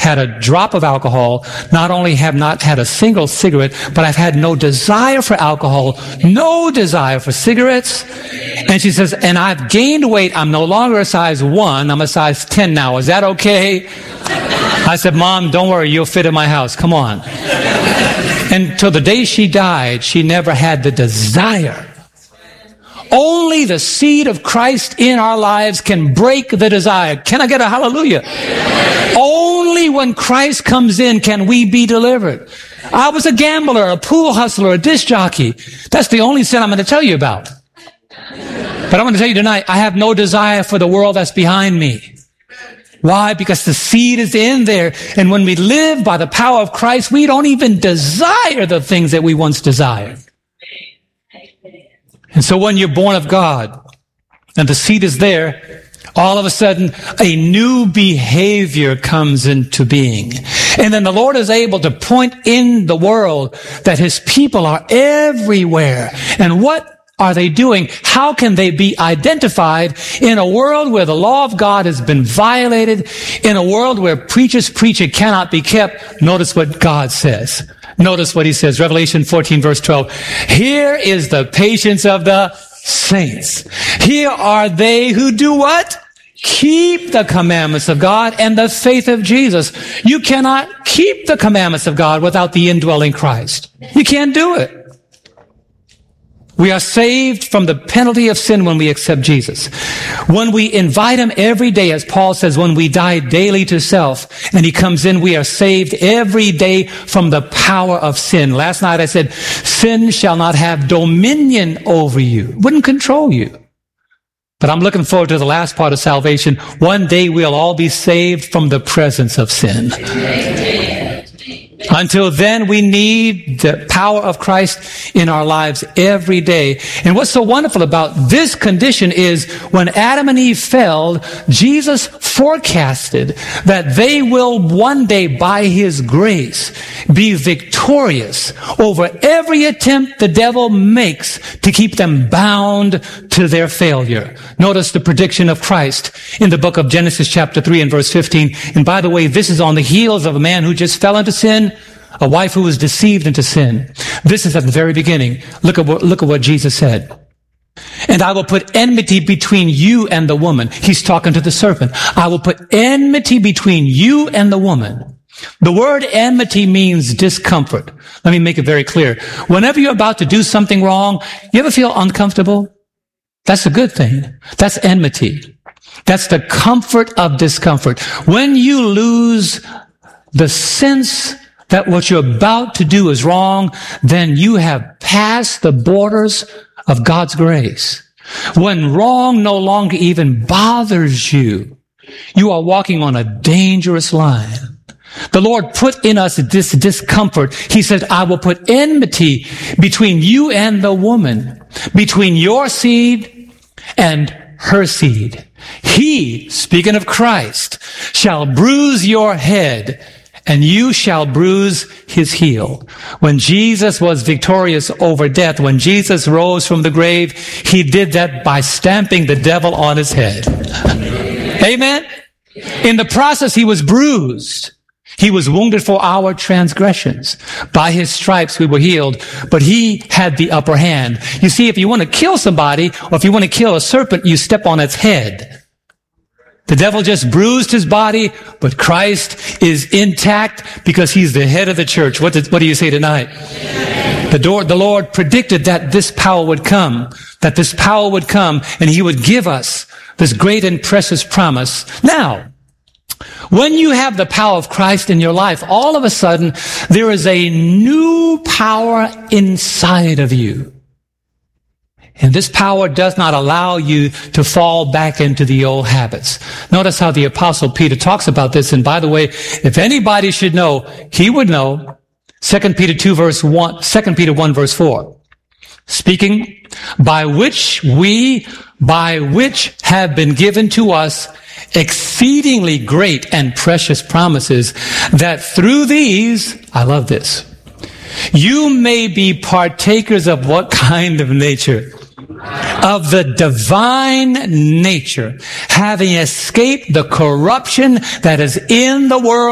had a drop of alcohol, not only have not had a single cigarette, but I've had no desire for alcohol, no desire for cigarettes. And she says, and I've gained weight. I'm no longer a size 1. I'm a size 10 now. Is that okay? I said, Mom, don't worry. You'll fit in my house. Come on. And till the day she died, she never had the desire. Only the seed of Christ in our lives can break the desire. Can I get a hallelujah? Only when Christ comes in can we be delivered. I was a gambler, a pool hustler, a disc jockey. That's the only sin I'm going to tell you about. But I'm going to tell you tonight, I have no desire for the world that's behind me. Why? Because the seed is in there. And when we live by the power of Christ, we don't even desire the things that we once desired. And so when you're born of God and the seed is there, all of a sudden a new behavior comes into being. And then the Lord is able to point in the world that his people are everywhere. And what are they doing? How can they be identified in a world where the law of God has been violated, in a world where preachers preach it cannot be kept? Notice what God says. Notice what he says, Revelation 14, verse 12. Here is the patience of the saints. Here are they who do what? Keep the commandments of God and the faith of Jesus. You cannot keep the commandments of God without the indwelling Christ. You can't do it. We are saved from the penalty of sin when we accept Jesus. When we invite him every day, as Paul says, when we die daily to self and he comes in, we are saved every day from the power of sin. Last night I said, sin shall not have dominion over you. It wouldn't control you. But I'm looking forward to the last part of salvation. One day we'll all be saved from the presence of sin. Until then, we need the power of Christ in our lives every day. And what's so wonderful about this condition is when Adam and Eve fell, Jesus forecasted that they will one day, by his grace, be victorious over every attempt the devil makes to keep them bound to their failure. Notice the prediction of Christ in the book of Genesis chapter 3 and verse 15. And by the way, this is on the heels of a man who just fell into sin, a wife who was deceived into sin. This is at the very beginning. Look at what Jesus said. And I will put enmity between you and the woman. He's talking to the serpent. I will put enmity between you and the woman. The word enmity means discomfort. Let me make it very clear. Whenever you're about to do something wrong, you ever feel uncomfortable? That's a good thing. That's enmity. That's the comfort of discomfort. When you lose the sense that what you're about to do is wrong, then you have passed the borders of God's grace. When wrong no longer even bothers you, you are walking on a dangerous line. The Lord put in us this discomfort. He said, I will put enmity between you and the woman, between your seed and her seed. He, speaking of Christ, shall bruise your head, and you shall bruise his heel. When Jesus was victorious over death, when Jesus rose from the grave, he did that by stamping the devil on his head. Amen? In the process, he was bruised. He was wounded for our transgressions. By his stripes we were healed, but he had the upper hand. You see, if you want to kill somebody, or if you want to kill a serpent, you step on its head. The devil just bruised his body, but Christ is intact because he's the head of the church. What do you say tonight? The Lord predicted that this power would come, and he would give us this great and precious promise. Now, when you have the power of Christ in your life, all of a sudden, there is a new power inside of you. And this power does not allow you to fall back into the old habits. Notice how the Apostle Peter talks about this. And by the way, if anybody should know, he would know. 2 Peter 1 verse 4. Speaking, by which have been given to us exceedingly great and precious promises, that through these, I love this, you may be partakers of what kind of nature? Of the divine nature, having escaped the corruption that is in the world